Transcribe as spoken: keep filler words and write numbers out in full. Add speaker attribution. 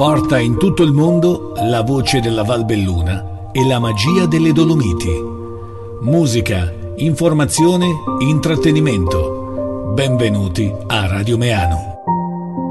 Speaker 1: porta in tutto il mondo la voce della Valbelluna e la magia delle Dolomiti. Musica, informazione, intrattenimento. Benvenuti a Radio Meano.